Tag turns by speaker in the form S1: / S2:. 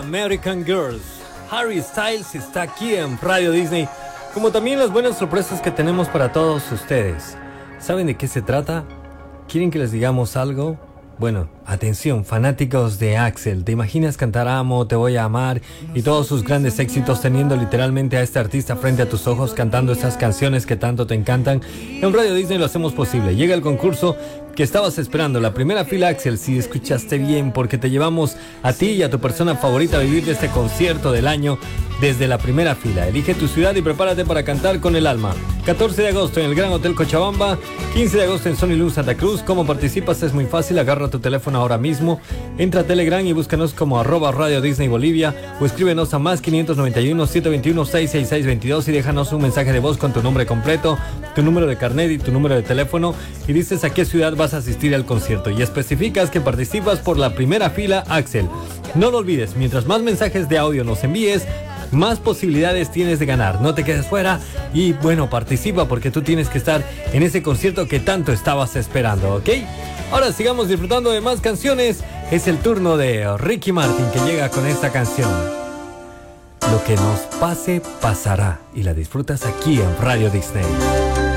S1: American Girls. Harry Styles está aquí en Radio Disney, como también las buenas sorpresas que tenemos para todos ustedes. ¿Saben de qué se trata? ¿Quieren que les digamos algo? Bueno, atención, fanáticos de Axel. ¿Te imaginas cantar Amo, Te Voy a Amar y todos sus grandes éxitos teniendo literalmente a este artista frente a tus ojos cantando esas canciones que tanto te encantan? En Radio Disney lo hacemos posible. Llega el concurso que estabas esperando, la primera fila Axel, si escuchaste bien, porque te llevamos a ti y a tu persona favorita a vivir de este concierto del año desde la primera fila. Elige tu ciudad y prepárate para cantar con el alma. 14 de agosto en el Gran Hotel Cochabamba, 15 de agosto en Sony Luz Santa Cruz. ¿Cómo participas? Es muy fácil, agarra tu teléfono ahora mismo, entra a Telegram y búscanos como @Radio Disney Bolivia o escríbenos a más 591 721 66622 y déjanos un mensaje de voz con tu nombre completo, tu número de carnet y tu número de teléfono y dices a qué ciudad vas a asistir al concierto y especificas que participas por la primera fila Axel. No lo olvides, mientras más mensajes de audio nos envíes, más posibilidades tienes de ganar. No te quedes fuera y bueno, participa porque tú tienes que estar en ese concierto que tanto estabas esperando, ¿ok? Ahora sigamos disfrutando de más canciones. Es el turno de Ricky Martin que llega con esta canción. Lo que nos pase, pasará. Y la disfrutas aquí en Radio Disney.